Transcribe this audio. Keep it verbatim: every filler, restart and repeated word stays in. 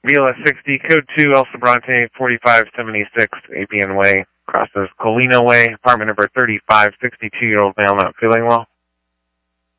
V L S sixty, code two, El Sobrante, forty-five seventy-six, A P N Way, crosses Colino Way, apartment number thirty-five, sixty-two-year-old male not feeling well.